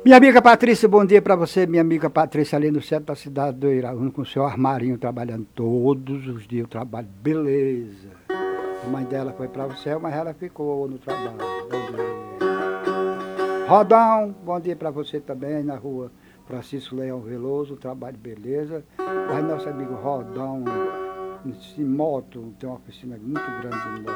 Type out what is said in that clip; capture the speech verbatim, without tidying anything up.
Minha amiga Patrícia, bom dia para você, minha amiga Patrícia, ali no centro da cidade do Iraúna, com o seu armarinho trabalhando todos os dias, o trabalho, beleza. A mãe dela foi para o céu, mas ela ficou no trabalho. Bom dia. Rodão, bom dia para você também, na rua Francisco Leão Veloso, trabalho, beleza. Mas nosso amigo Rodão, em moto, tem uma oficina muito grande de moto.